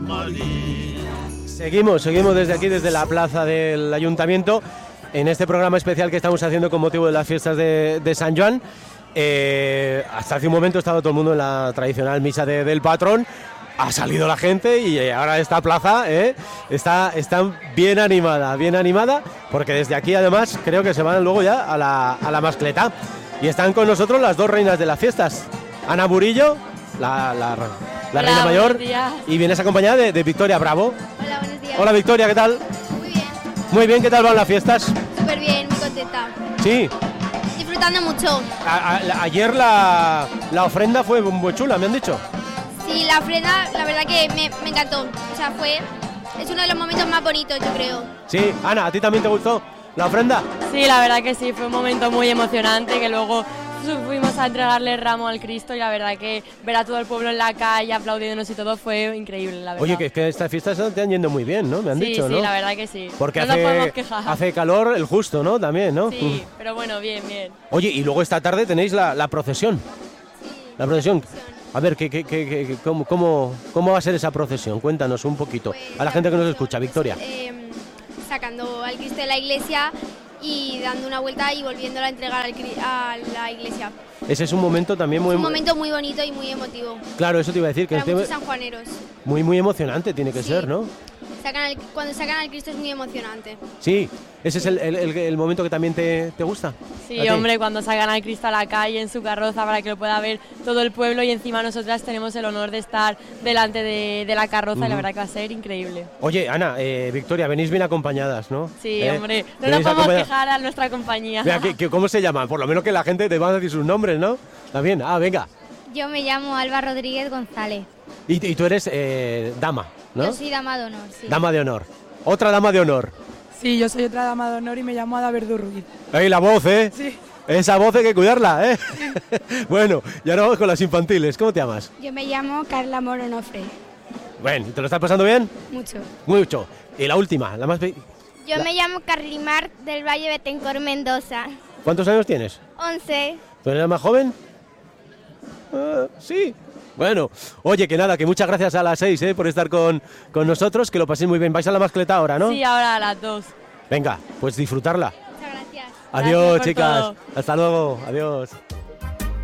Seguimos desde aquí, desde la plaza del Ayuntamiento, en este programa especial que estamos haciendo con motivo de las fiestas de San Joan. Hasta hace un momento estaba todo el mundo en la tradicional misa del patrón. Ha salido la gente y ahora esta plaza está bien animada, porque desde aquí además creo que se van luego ya a la mascleta. Y están con nosotros las dos reinas de las fiestas, Ana Burillo, la reina mayor, y vienes acompañada de Victoria Bravo. Hola, buenos días. Hola Victoria, ¿qué tal? Muy bien. Muy bien, ¿qué tal van las fiestas? Súper bien, muy contenta. Sí. Disfrutando mucho. Ayer la ofrenda fue muy chula, me han dicho. Sí, la ofrenda, la verdad que me encantó. O sea, es uno de los momentos más bonitos, yo creo. Sí, Ana, ¿a ti también te gustó la ofrenda? Sí, la verdad que sí, fue un momento muy emocionante, que luego fuimos a entregarle el ramo al Cristo y la verdad que ver a todo el pueblo en la calle aplaudiéndonos y todo fue increíble, la verdad. Oye, que estas fiestas te han yendo muy bien, ¿no? Me han dicho, ¿no? Sí, la verdad que sí. Porque no nos podemos quejar. hace calor el justo, ¿no? También, ¿no? Sí, pero bueno, bien. Oye, y luego esta tarde tenéis la procesión. Sí, La procesión. A ver, ¿cómo va a ser esa procesión? Cuéntanos un poquito. Pues, A la gente que nos escucha, Victoria. Sacando al Cristo de la iglesia y dando una vuelta y volviéndola a entregar a la iglesia. Ese es un momento también Es un momento muy bonito y muy emotivo. Claro, eso te iba a decir. Que para muchos sanjuaneros. Muy emocionante tiene que Sí. ser, ¿no? Cuando sacan al Cristo es muy emocionante. Sí, ese es el momento que también te gusta. Sí, hombre, cuando salgan al Cristo a la calle en su carroza para que lo pueda ver todo el pueblo y encima nosotras tenemos el honor de estar delante de la carroza y la verdad que va a ser increíble. Oye, Ana, Victoria, venís bien acompañadas, ¿no? Sí, hombre, no nos podemos quejar a nuestra compañía. Mira, ¿cómo se llama? Por lo menos que la gente te va a decir sus nombres, ¿no? Está bien, venga. Yo me llamo Alba Rodríguez González. Y tú eres dama, ¿no? Yo soy dama de honor, sí. Dama de honor. Otra dama de honor. Sí, yo soy otra dama de honor y me llamo Ada Verdú Ruiz. ¡Ey, la voz, eh! Sí. Esa voz hay que cuidarla, ¿eh? Bueno, y ahora vamos con las infantiles. ¿Cómo te llamas? Yo me llamo Carla Moronofre. Bueno, ¿te lo estás pasando bien? Mucho. Mucho. Y la última, la más... Yo me llamo Carlimar del Valle Betancourt Mendoza. ¿Cuántos años tienes? 11. ¿Tú eres la más joven? Sí. Bueno, oye, que nada, que muchas gracias a las 6 por estar con nosotros, que lo paséis muy bien. Vais a la mascleta ahora, ¿no? Sí, ahora a las 2. Venga, pues disfrutarla. Muchas gracias. Adiós, Gracias por chicas. todo. Hasta luego. Adiós.